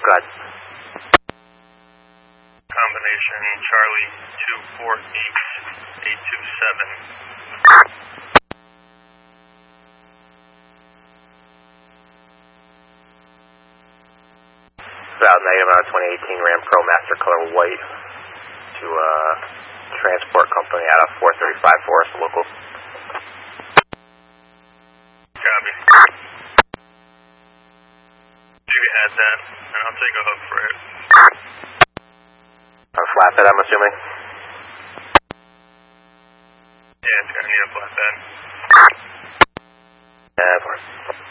go ahead. Combination Charlie 248827. Valid negative on a 2018 Ram Pro Master Color White to transport company out of 435 Forest Local. Copy. You can add that, and I'll take a hook for it. On flatbed, I'm assuming?